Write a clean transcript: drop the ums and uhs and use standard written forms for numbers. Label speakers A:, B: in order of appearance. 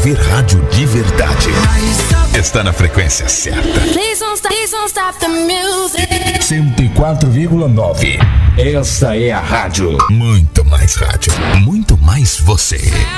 A: ouvir rádio de verdade. Está na frequência certa. 104,9. Esta é a rádio. Muito mais rádio. Muito mais você.